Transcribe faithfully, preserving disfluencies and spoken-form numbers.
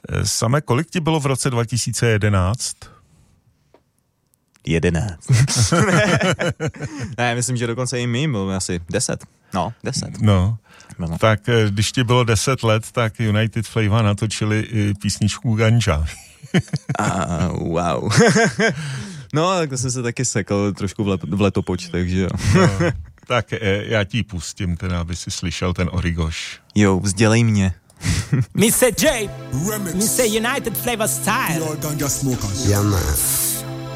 Same, kolik ti bylo v roce dva tisíce jedenáct? Jedenáct. Ne, myslím, že dokonce i mým bylo asi deset. No, deset. No, no. Tak když ti bylo deset let, tak United Flava natočili písničku Ganja. A, wow. No, tak to jsem se taky sekl trošku v, let, v letopoč, takže jo. No, tak já ti pustím teda, aby si slyšel ten Origoš. Jo, vzdělej mě. mister J, mister United Flava Style. Yeah, man.